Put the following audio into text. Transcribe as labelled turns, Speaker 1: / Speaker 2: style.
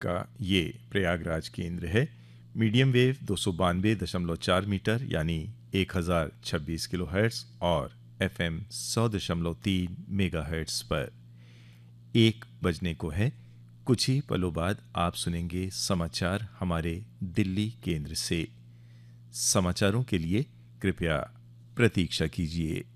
Speaker 1: का ये प्रयागराज केंद्र है। मीडियम वेव 292.4 मीटर यानी 1026 किलोहर्ट्ज़ और FM 100.3 मेगाहर्ट्ज़ पर 1 बजने को है। कुछ ही पलों बाद आप सुनेंगे समाचार हमारे दिल्ली केंद्र से। समाचारों के लिए कृपया प्रतीक्षा कीजिए।